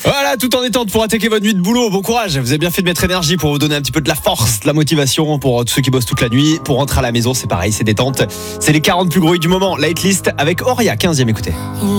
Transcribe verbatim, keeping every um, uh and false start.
Voilà, tout en détente pour attaquer votre nuit de boulot. Bon courage, vous avez bien fait de mettre énergie pour vous donner un petit peu de la force, de la motivation pour tous ceux qui bossent toute la nuit. Pour rentrer à la maison, c'est pareil, c'est détente. C'est les quarante plus gros hits du moment. La hitlist avec Oria, quinzième, écoutez.